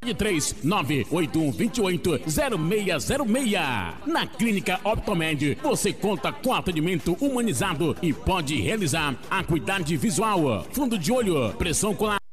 391280606. Na Clínica Optomed, você conta com atendimento humanizado e pode realizar acuidade visual, fundo de olho, pressão ocular,